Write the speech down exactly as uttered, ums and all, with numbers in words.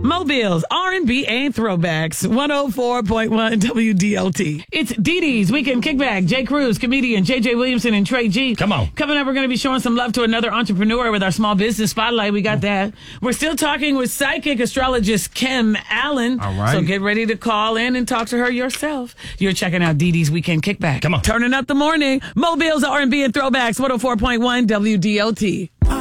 Mobiles, R and B, and throwbacks. one oh four point one W D O T. It's Dee Dee's Weekend Kickback. Jay Cruz, comedian J J Williamson, and Trey G. Come on. Coming up, we're going to be showing some love to another entrepreneur with our small business spotlight. We got that. We're still talking with psychic astrologist Kim Allen. All right. So get ready to call in and talk to her yourself. You're checking out Dee Dee's Weekend Kickback. Come on. Turning up the morning. Mobiles, R and B, and throwbacks. one oh four point one W D O T.